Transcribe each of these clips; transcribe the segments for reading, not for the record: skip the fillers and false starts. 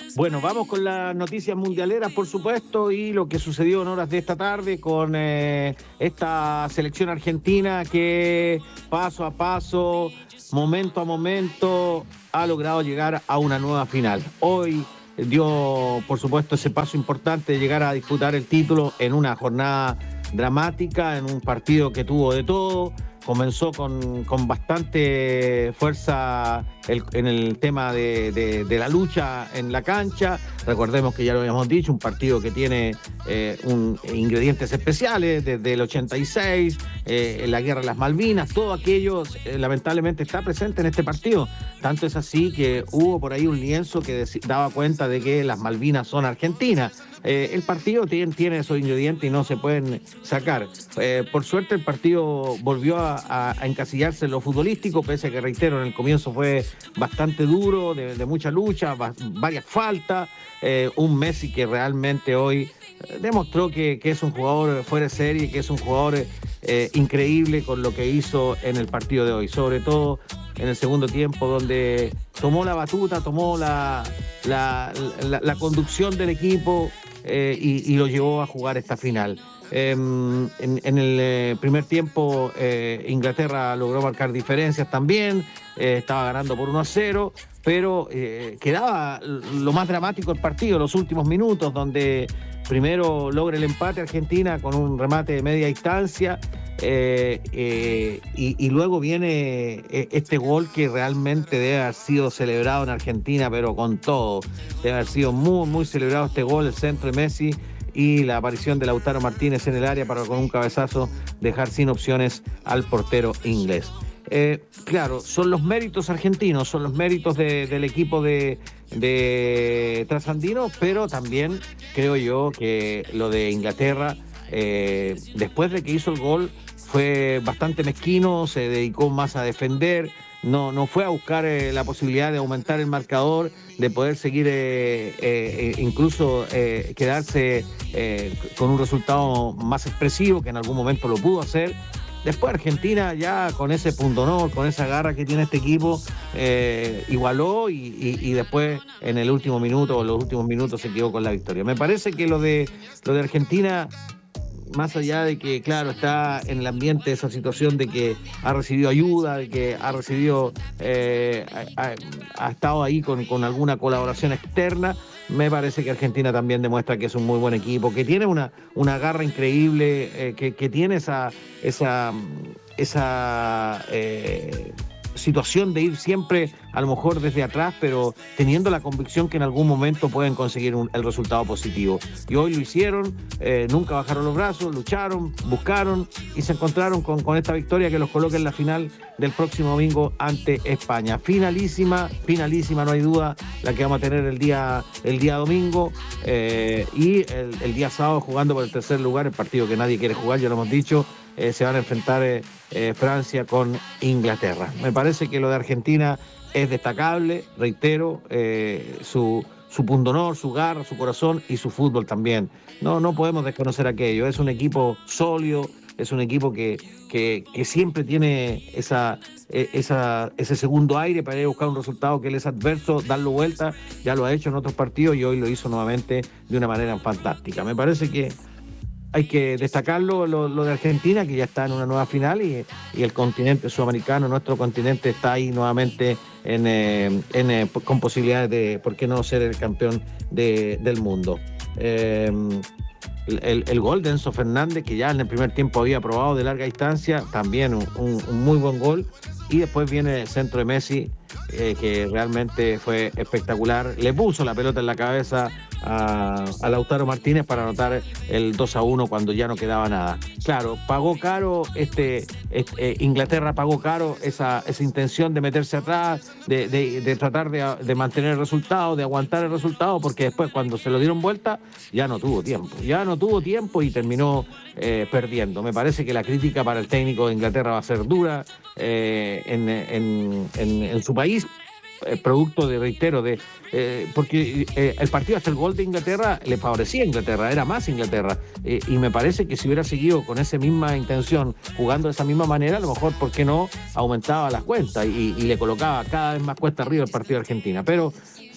Bueno, vamos con las noticias mundialeras, por supuesto, y lo que sucedió en horas de esta tarde con esta selección argentina que paso a paso, momento a momento, ha logrado llegar a una nueva final. Hoy dio, por supuesto, ese paso importante de llegar a disputar el título en una jornada dramática, en un partido que tuvo de todo. Comenzó con bastante fuerza en el tema de la lucha en la cancha. Recordemos que ya lo habíamos dicho, un partido que tiene ingredientes especiales desde el 86, la guerra de las Malvinas, todo aquello lamentablemente está presente en este partido. Tanto es así que hubo por ahí un lienzo que daba cuenta de que las Malvinas son argentinas. El partido tiene esos ingredientes y no se pueden sacar. Por suerte el partido volvió a encasillarse en lo futbolístico, pese a que, reitero, en el comienzo fue bastante duro, de mucha lucha, varias faltas. Un Messi que realmente hoy demostró que es un jugador fuera de serie, que es un jugador increíble con lo que hizo en el partido de hoy, sobre todo en el segundo tiempo, donde tomó la batuta, tomó la conducción del equipo y lo llevó a jugar esta final. En el primer tiempo Inglaterra logró marcar diferencias también, estaba ganando por 1-0, pero quedaba lo más dramático del partido, los últimos minutos, donde primero logra el empate Argentina con un remate de media distancia, y luego viene este gol que realmente debe haber sido celebrado en Argentina, pero con todo. Debe haber sido muy, muy celebrado este gol, el centro de Messi y la aparición de Lautaro Martínez en el área para con un cabezazo dejar sin opciones al portero inglés. Claro, son los méritos argentinos, son los méritos del equipo de trasandino, pero también creo yo que lo de Inglaterra, después de que hizo el gol, fue bastante mezquino, se dedicó más a defender, no fue a buscar la posibilidad de aumentar el marcador, de poder seguir incluso quedarse con un resultado más expresivo, que en algún momento lo pudo hacer. Después Argentina, ya con ese pundonor, con esa garra que tiene este equipo, igualó y después en el último minuto o los últimos minutos se quedó con la victoria. Me parece que lo de Argentina, más allá de que, claro, está en el ambiente esa situación de que ha recibido ayuda, de que ha recibido, ha estado ahí con alguna colaboración externa, me parece que Argentina también demuestra que es un muy buen equipo, que tiene una garra increíble, que tiene esa situación de ir siempre a lo mejor desde atrás, pero teniendo la convicción que en algún momento pueden conseguir el resultado positivo. Y hoy lo hicieron, nunca bajaron los brazos, lucharon, buscaron y se encontraron con esta victoria que los coloca en la final del próximo domingo ante España. Finalísima, no hay duda, la que vamos a tener el día domingo, y el día sábado jugando por el tercer lugar, el partido que nadie quiere jugar, ya lo hemos dicho. Se van a enfrentar Francia con Inglaterra. Me parece que lo de Argentina es destacable, reitero, su pundonor, su garra, su corazón y su fútbol también. No podemos desconocer aquello. Es un equipo sólido, es un equipo que siempre tiene ese segundo aire para ir a buscar un resultado que les es adverso, darlo vuelta. Ya lo ha hecho en otros partidos y hoy lo hizo nuevamente de una manera fantástica. Me parece que hay que destacarlo, lo de Argentina, que ya está en una nueva final, y el continente sudamericano, nuestro continente, está ahí nuevamente con posibilidades de, ¿por qué no, ser el campeón del mundo? El gol de Enzo Fernández, que ya en el primer tiempo había probado de larga distancia, también un muy buen gol. Y después viene el centro de Messi, que realmente fue espectacular. Le puso la pelota en la cabeza a Lautaro Martínez para anotar el 2-1 cuando ya no quedaba nada. Claro, pagó caro Inglaterra pagó caro esa intención de meterse atrás, de tratar de mantener el resultado, de aguantar el resultado, porque después cuando se lo dieron vuelta ya no tuvo tiempo y terminó perdiendo. Me parece que la crítica para el técnico de Inglaterra va a ser dura en su país, producto de, reitero, porque el partido hasta el gol de Inglaterra le favorecía a Inglaterra, era más Inglaterra, y me parece que si hubiera seguido con esa misma intención, jugando de esa misma manera, a lo mejor, ¿por qué no?, aumentaba las cuentas y le colocaba cada vez más cuesta arriba el partido de Argentina. Pero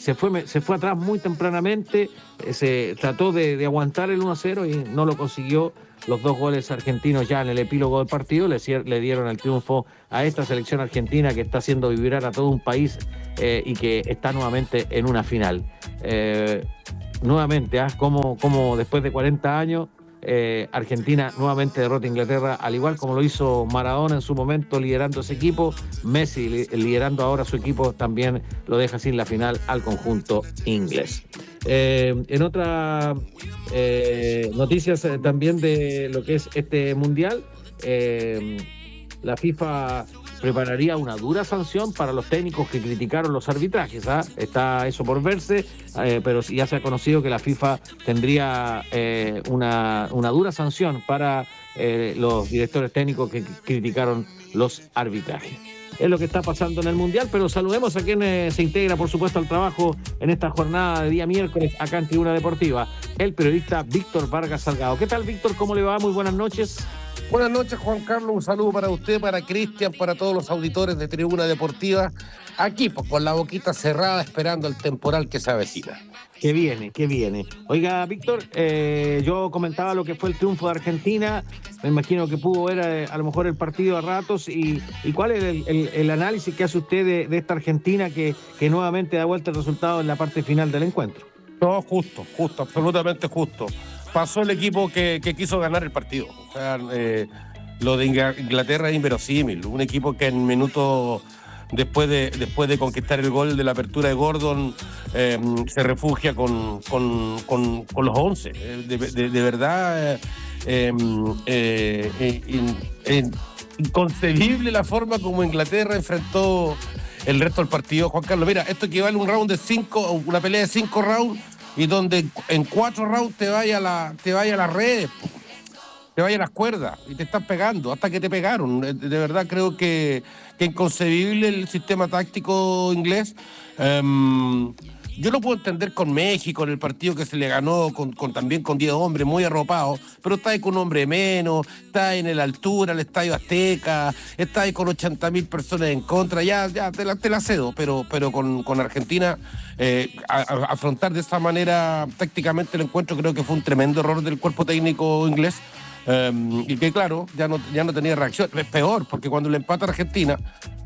se fue atrás muy tempranamente, se trató de aguantar el 1-0 y no lo consiguió. Los 2 goles argentinos ya en el epílogo del partido le dieron el triunfo a esta selección argentina que está haciendo vibrar a todo un país y que está nuevamente en una final. Nuevamente, como después de 40 años, Argentina nuevamente derrota a Inglaterra, al igual como lo hizo Maradona en su momento liderando ese equipo. Messi liderando ahora su equipo también lo deja sin la final al conjunto inglés. En otras noticias también de lo que es este mundial, la FIFA prepararía una dura sanción para los técnicos que criticaron los arbitrajes. Está eso por verse, pero ya se ha conocido que la FIFA tendría una dura sanción para los directores técnicos que criticaron los arbitrajes. Es lo que está pasando en el Mundial, pero saludemos a quien se integra, por supuesto, al trabajo en esta jornada de día miércoles acá en Tribuna Deportiva, el periodista Víctor Vargas Salgado. ¿Qué tal, Víctor? ¿Cómo le va? Muy buenas noches. Buenas noches, Juan Carlos. Un saludo para usted, para Cristian, para todos los auditores de Tribuna Deportiva. Aquí, pues, con la boquita cerrada, esperando el temporal que se avecina. Que viene. Oiga, Víctor, yo comentaba lo que fue el triunfo de Argentina. Me imagino que pudo ver a lo mejor el partido a ratos. ¿Y cuál es el análisis que hace usted de esta Argentina que nuevamente da vuelta el resultado en la parte final del encuentro? No, justo, absolutamente justo. Pasó el equipo que quiso ganar el partido. O sea, lo de Inglaterra es inverosímil. Un equipo que en minutos después de conquistar el gol de la apertura de Gordon se refugia con los 11. De verdad, inconcebible la forma como Inglaterra enfrentó el resto del partido. Juan Carlos, mira, esto equivale a un round de 5, una pelea de 5 rounds, y donde en 4 rounds te vaya a las redes, te vaya a las cuerdas y te están pegando hasta que te pegaron. De verdad creo que inconcebible el sistema táctico inglés. Yo lo puedo entender con México en el partido que se le ganó también con 10 hombres muy arropados, pero está ahí con un hombre menos, está ahí en la altura, el Estadio Azteca, está ahí con 80.000 personas en contra, ya te la cedo, pero con Argentina afrontar de esa manera tácticamente el encuentro creo que fue un tremendo error del cuerpo técnico inglés. Y que claro, ya no tenía reacción. Es peor, porque cuando le empata a Argentina,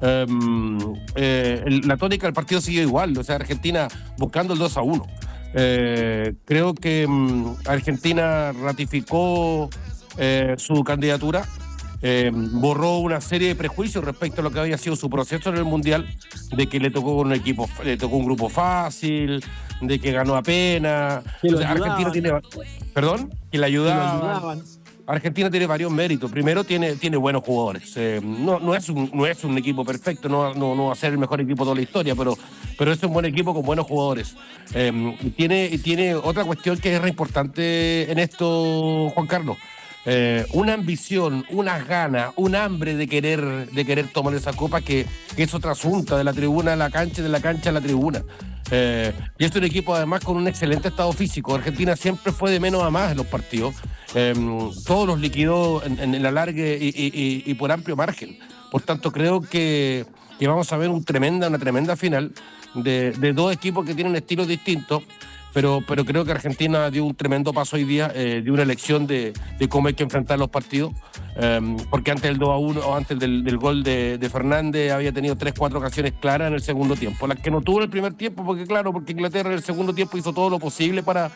la tónica del partido siguió igual. O sea, Argentina buscando el 2-1. Creo que Argentina ratificó su candidatura, borró una serie de prejuicios respecto a lo que había sido su proceso en el Mundial, de que le tocó un grupo fácil, de que ganó apenas. O sea, Argentina tiene... ¿Perdón? Que le ayudaban. Argentina tiene varios méritos. Primero, tiene buenos jugadores. No es un equipo perfecto, no va a ser el mejor equipo de toda la historia, pero es un buen equipo con buenos jugadores. Y tiene otra cuestión que es re importante en esto, Juan Carlos. Una ambición, unas ganas, un hambre de querer tomar esa copa que es otra asunto, de la tribuna a la cancha, de la cancha a la tribuna. Y es un equipo además con un excelente estado físico. Argentina siempre fue de menos a más en los partidos. Todos los liquidó en el alargue y por amplio margen. Por tanto, creo que vamos a ver una tremenda final de dos equipos que tienen estilos distintos. Pero creo que Argentina dio un tremendo paso hoy día, de una elección de cómo hay que enfrentar los partidos, porque antes del 2-1 o antes del gol de Fernández había tenido 3-4 ocasiones claras en el segundo tiempo, las que no tuvo en el primer tiempo, porque Inglaterra en el segundo tiempo hizo todo lo posible para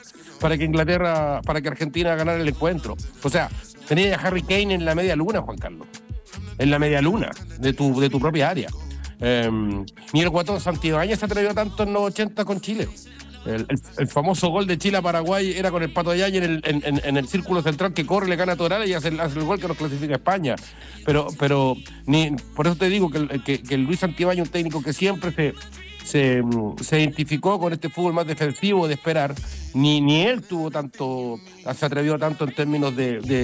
que Argentina ganara el encuentro. O sea, tenía a Harry Kane en la media luna, Juan Carlos, en la media luna de tu propia área. Ni el guatón Santibáñez se atrevió tanto en los 80 con Chile. El famoso gol de Chile a Paraguay era con el Pato Yáñez en el círculo central, que corre, le gana a Torales y hace el gol que nos clasifica a España. Pero por eso te digo que Luis Santibáñez, un técnico que siempre se identificó con este fútbol más defensivo de esperar, ni él se atrevió tanto en términos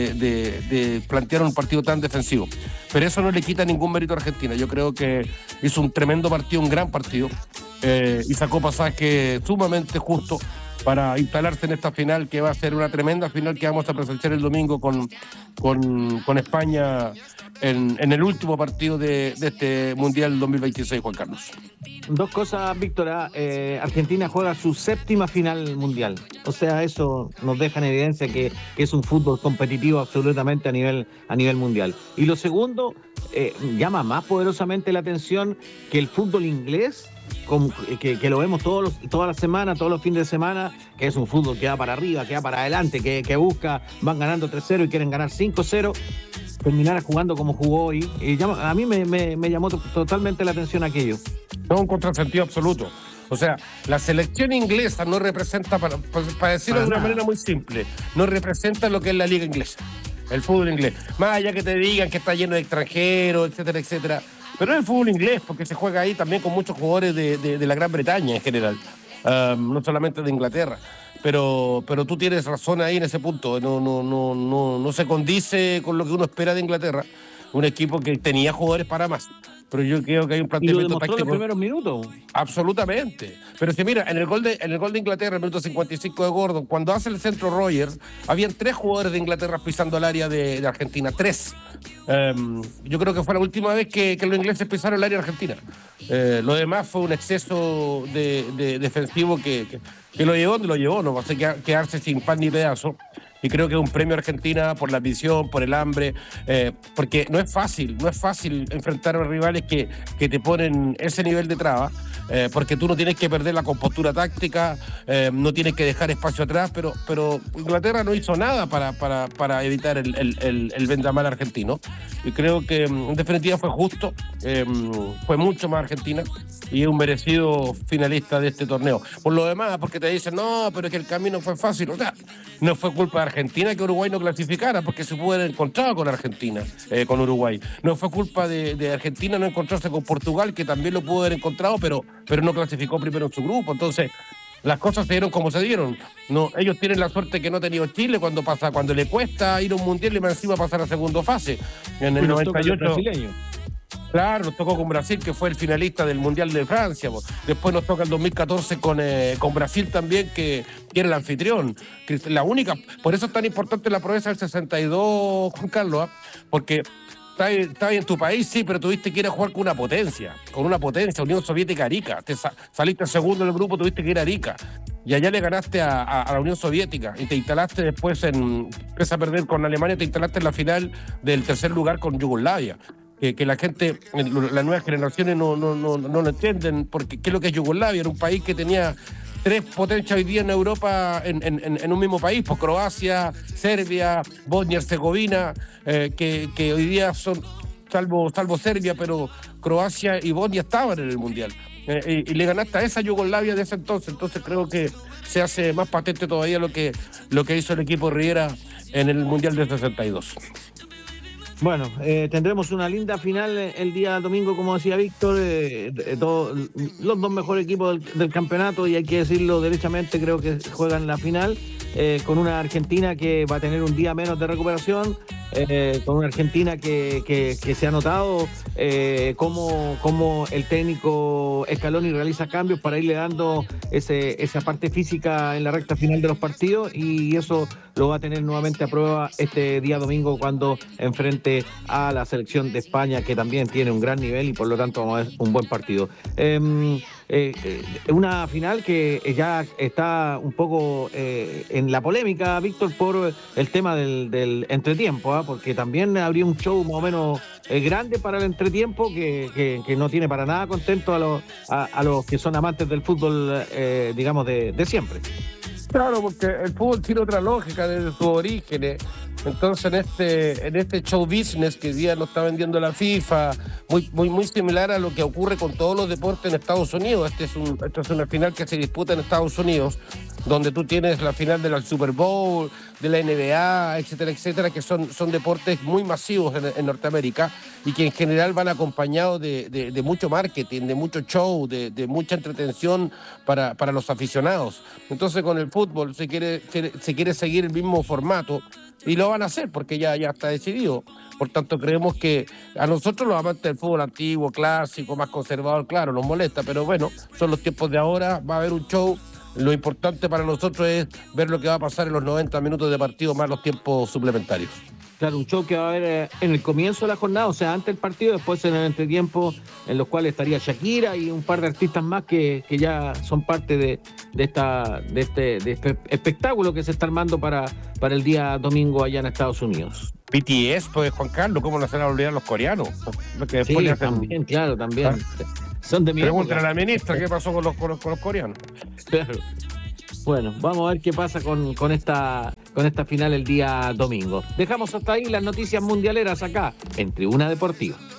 de plantear un partido tan defensivo. Pero eso no le quita ningún mérito a Argentina. Yo creo que hizo un tremendo partido, un gran partido, y sacó pasaje sumamente justo para instalarse en esta final, que va a ser una tremenda final que vamos a presenciar el domingo con España en el último partido de este Mundial 2026, Juan Carlos. Dos cosas, Víctor. Argentina juega su 7ª final mundial. O sea, eso nos deja en evidencia que es un fútbol competitivo absolutamente a nivel mundial. Y lo segundo, llama más poderosamente la atención que el fútbol inglés, que lo vemos todas las semanas, todos los fines de semana, que es un fútbol que va para arriba, que va para adelante, que busca, van ganando 3-0 y quieren ganar 5-0, terminar jugando como jugó hoy. A mí me llamó totalmente la atención aquello. No, un contrasentido absoluto. O sea, la selección inglesa no representa, para decirlo de una manera muy simple, no representa lo que es la liga inglesa, el fútbol inglés. Más allá que te digan que está lleno de extranjeros, etcétera, etcétera. Pero es el fútbol inglés, porque se juega ahí también con muchos jugadores de la Gran Bretaña en general, no solamente de Inglaterra. Pero tú tienes razón ahí en ese punto. No se condice con lo que uno espera de Inglaterra, un equipo que tenía jugadores para más. Pero yo creo que hay un planteamiento táctico. ¿Y lo demostró en los primeros minutos? Absolutamente. Pero si mira, en el gol de Inglaterra, el minuto 55 de Gordon, cuando hace el centro Rogers, habían 3 jugadores de Inglaterra pisando el área de Argentina. 3. Yo creo que fue la última vez que los ingleses pisaron el área argentina. Lo demás fue un exceso de defensivo que lo llevó donde lo llevó, no va a ser quedarse sin pan ni pedazo. Y creo que es un premio a Argentina por la ambición, por el hambre, porque no es fácil enfrentar a rivales que te ponen ese nivel de traba, porque tú no tienes que perder la compostura táctica, no tienes que dejar espacio atrás, pero Inglaterra no hizo nada para evitar el vendaval argentino. Y creo que en definitiva fue justo, fue mucho más Argentina y es un merecido finalista de este torneo. Por lo demás, porque te dicen, no, pero es que el camino fue fácil. O sea, no fue culpa de Argentina que Uruguay no clasificara, porque se pudo haber encontrado con Argentina, con Uruguay. No fue culpa de Argentina no encontrarse con Portugal, que también lo pudo haber encontrado, pero no clasificó primero en su grupo. Entonces, las cosas se dieron como se dieron. No, ellos tienen la suerte que no ha tenido Chile cuando le cuesta ir a un mundial y más encima pasar a segunda fase. En el 98. Claro, nos tocó con Brasil, que fue el finalista del Mundial de Francia. Después nos toca el 2014 con Brasil también, que era el anfitrión. La única, por eso es tan importante la proeza del 62, Juan Carlos, porque está bien tu país, sí, pero tuviste que ir a jugar con una potencia, Unión Soviética, Arica. Saliste segundo en el grupo, tuviste que ir a Arica. Y allá le ganaste a la Unión Soviética y te instalaste después empieza a perder con Alemania, te instalaste en la final del 3er lugar con Yugoslavia. Que la gente, las nuevas generaciones no lo entienden, porque ¿qué es lo que es Yugoslavia? Era un país que tenía 3 potencias hoy día en Europa en un mismo país, pues Croacia, Serbia, Bosnia, Herzegovina, que hoy día son, salvo Serbia, pero Croacia y Bosnia estaban en el Mundial. Y le ganaste a esa Yugoslavia de ese entonces creo que se hace más patente todavía lo que hizo el equipo Riera en el Mundial del 62. Bueno, tendremos una linda final el día domingo, como decía Víctor, los 2 mejores equipos del campeonato, y hay que decirlo derechamente, creo que juegan la final, con una Argentina que va a tener un día menos de recuperación, con una Argentina que se ha notado cómo el técnico Scaloni realiza cambios para irle dando esa parte física en la recta final de los partidos, y eso lo va a tener nuevamente a prueba este día domingo cuando enfrente a la selección de España, que también tiene un gran nivel y por lo tanto vamos a ver un buen partido. Una final que ya está un poco en la polémica, Víctor, por el tema del entretiempo, porque también habría un show más o menos grande para el entretiempo que no tiene para nada contento a los que son amantes del fútbol, digamos, de siempre. Claro, porque el fútbol tiene otra lógica desde sus orígenes. Entonces, en este show business que hoy día nos está vendiendo la FIFA, muy similar a lo que ocurre con todos los deportes en Estados Unidos. Esta es una final que se disputa en Estados Unidos, donde tú tienes la final del Super Bowl, de la NBA, etcétera, etcétera, que son deportes muy masivos en Norteamérica y que en general van acompañados de mucho marketing, de mucho show, de mucha entretención para los aficionados. Entonces, con el fútbol se quiere seguir el mismo formato, y lo van a hacer porque ya está decidido. Por tanto, creemos que a nosotros los amantes del fútbol antiguo, clásico, más conservador, claro, nos molesta, pero bueno, son los tiempos de ahora, va a haber un show Lo importante para nosotros es ver lo que va a pasar en los 90 minutos de partido más los tiempos suplementarios. Claro, un show que va a haber en el comienzo de la jornada, o sea, antes del partido, después en el entretiempo, en los cuales estaría Shakira y un par de artistas más que ya son parte de este espectáculo que se está armando para el día domingo allá en Estados Unidos. BTS, pues, Juan Carlos, ¿cómo no se van a olvidar los coreanos? Que después sí, también, claro, también. Son de mi Pregúntale época. a la ministra qué pasó con los coreanos. Claro. Bueno, vamos a ver qué pasa con esta final el día domingo. Dejamos hasta ahí las noticias mundialeras acá en Tribuna Deportiva.